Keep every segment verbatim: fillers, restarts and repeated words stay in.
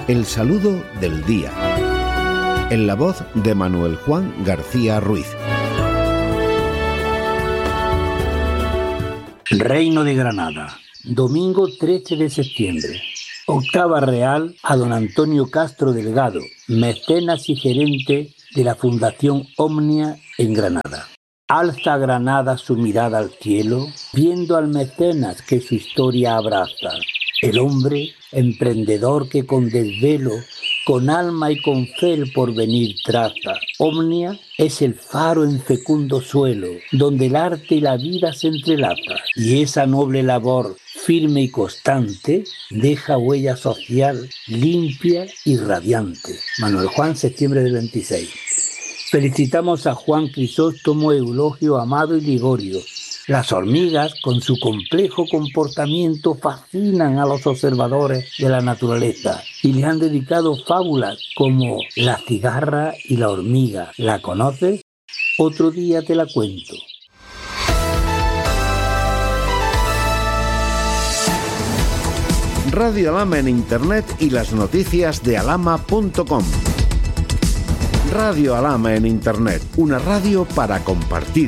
El saludo del día. En la voz de Manuel Juan García Ruiz. Reino de Granada, domingo trece de septiembre. Octava real a don Antonio Castro Delgado, mecenas y gerente de la Fundación Omnia en Granada. Alza Granada su mirada al cielo, viendo al mecenas que su historia abraza. El hombre emprendedor que con desvelo, con alma y con fe el porvenir traza. Omnia es el faro en fecundo suelo, donde el arte y la vida se entrelaza. Y esa noble labor, firme y constante, deja huella social limpia y radiante. Manuel Juan, septiembre del veintiséis. Felicitamos a Juan Crisóstomo, Eulogio, Amado y Ligorio. Las hormigas, con su complejo comportamiento, fascinan a los observadores de la naturaleza y le han dedicado fábulas como La cigarra y la hormiga. ¿La conoces? Otro día te la cuento. Radio Alhama en Internet y las noticias de alhama punto com. Radio Alhama en Internet, una radio para compartir.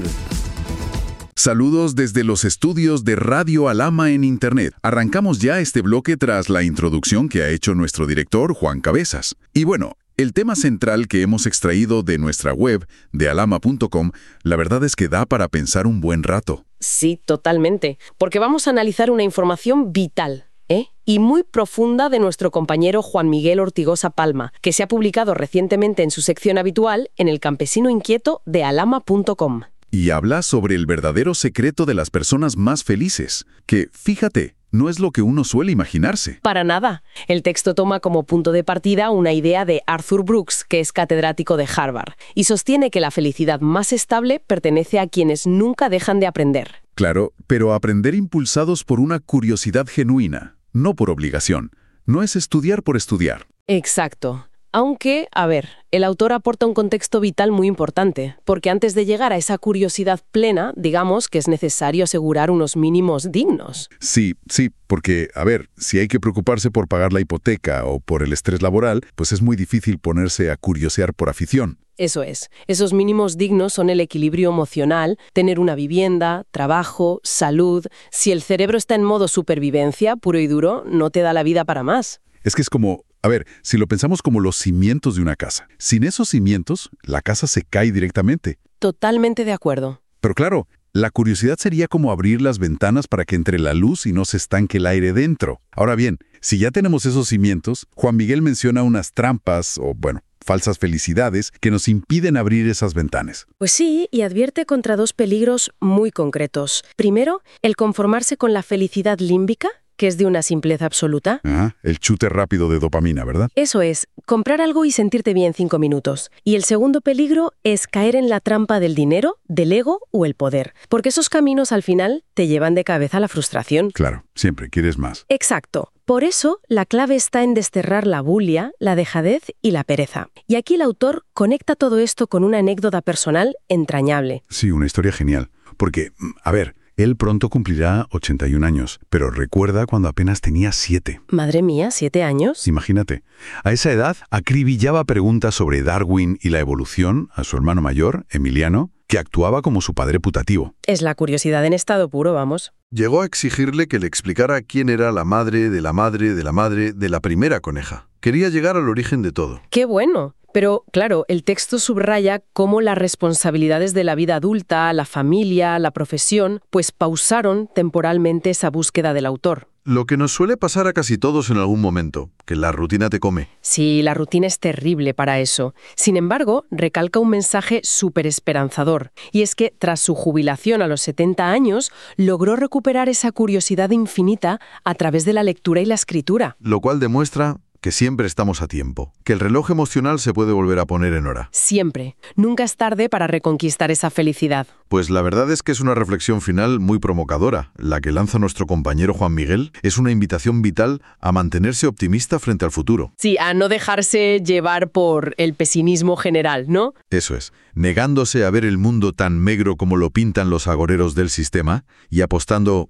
Saludos desde los estudios de Radio Alhama en Internet. Arrancamos ya este bloque tras la introducción que ha hecho nuestro director Juan Cabezas. Y bueno, el tema central que hemos extraído de nuestra web de alhama punto com, la verdad es que da para pensar un buen rato. Sí, totalmente, porque vamos a analizar una información vital, ¿eh? y muy profunda de nuestro compañero Juan Miguel Ortigosa Palma, que se ha publicado recientemente en su sección habitual en El Campesino Inquieto de alhama punto com. Y habla sobre el verdadero secreto de las personas más felices, que, fíjate, no es lo que uno suele imaginarse. Para nada. El texto toma como punto de partida una idea de Arthur Brooks, que es catedrático de Harvard, y sostiene que la felicidad más estable pertenece a quienes nunca dejan de aprender. Claro, pero aprender impulsados por una curiosidad genuina, no por obligación. No es estudiar por estudiar. Exacto. Aunque, a ver, el autor aporta un contexto vital muy importante, porque antes de llegar a esa curiosidad plena, digamos que es necesario asegurar unos mínimos dignos. Sí, sí, porque, a ver, si hay que preocuparse por pagar la hipoteca o por el estrés laboral, pues es muy difícil ponerse a curiosear por afición. Eso es. Esos mínimos dignos son el equilibrio emocional, tener una vivienda, trabajo, salud. Si el cerebro está en modo supervivencia, puro y duro, no te da la vida para más. Es que es como... A ver, si lo pensamos como los cimientos de una casa. Sin esos cimientos, la casa se cae directamente. Totalmente de acuerdo. Pero claro, la curiosidad sería como abrir las ventanas para que entre la luz y no se estanque el aire dentro. Ahora bien, si ya tenemos esos cimientos, Juan Miguel menciona unas trampas o, bueno, falsas felicidades que nos impiden abrir esas ventanas. Pues sí, y advierte contra dos peligros muy concretos. Primero, el conformarse con la felicidad límbica, que es de una simpleza absoluta. Ah, el chute rápido de dopamina, ¿verdad? Eso es, comprar algo y sentirte bien cinco minutos. Y el segundo peligro es caer en la trampa del dinero, del ego o el poder. Porque esos caminos al final te llevan de cabeza a la frustración. Claro, siempre quieres más. Exacto. Por eso, la clave está en desterrar la bulia, la dejadez y la pereza. Y aquí el autor conecta todo esto con una anécdota personal entrañable. Sí, una historia genial. Porque, a ver... Él pronto cumplirá ochenta y un años, pero recuerda cuando apenas tenía siete. Madre mía, ¿siete años? Imagínate. A esa edad, acribillaba preguntas sobre Darwin y la evolución a su hermano mayor, Emiliano, que actuaba como su padre putativo. Es la curiosidad en estado puro, vamos. Llegó a exigirle que le explicara quién era la madre de la madre de la madre de la primera coneja. Quería llegar al origen de todo. ¡Qué bueno! Pero, claro, el texto subraya cómo las responsabilidades de la vida adulta, la familia, la profesión, pues pausaron temporalmente esa búsqueda del autor. Lo que nos suele pasar a casi todos en algún momento, que la rutina te come. Sí, la rutina es terrible para eso. Sin embargo, recalca un mensaje súper esperanzador. Y es que, tras su jubilación a los setenta años, logró recuperar esa curiosidad infinita a través de la lectura y la escritura. Lo cual demuestra que siempre estamos a tiempo, que el reloj emocional se puede volver a poner en hora. Siempre. Nunca es tarde para reconquistar esa felicidad. Pues la verdad es que es una reflexión final muy provocadora. La que lanza nuestro compañero Juan Miguel es una invitación vital a mantenerse optimista frente al futuro. Sí, a no dejarse llevar por el pesimismo general, ¿no? Eso es, negándose a ver el mundo tan megro como lo pintan los agoreros del sistema y apostando, bueno,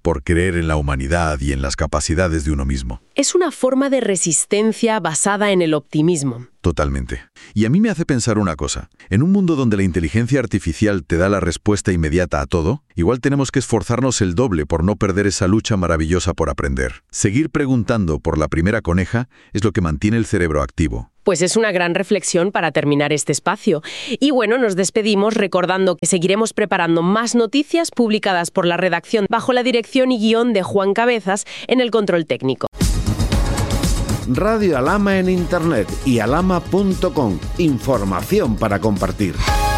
por creer en la humanidad y en las capacidades de uno mismo. Es una forma de resistencia basada en el optimismo. Totalmente. Y a mí me hace pensar una cosa. En un mundo donde la inteligencia artificial te da la respuesta inmediata a todo, igual tenemos que esforzarnos el doble por no perder esa lucha maravillosa por aprender. Seguir preguntando por la primera coneja es lo que mantiene el cerebro activo. Pues es una gran reflexión para terminar este espacio. Y bueno, nos despedimos recordando que seguiremos preparando más noticias publicadas por la redacción bajo la dirección y guión de Juan Cabezas en el control técnico. Radio Alhama en Internet y alhama punto com. Información para compartir.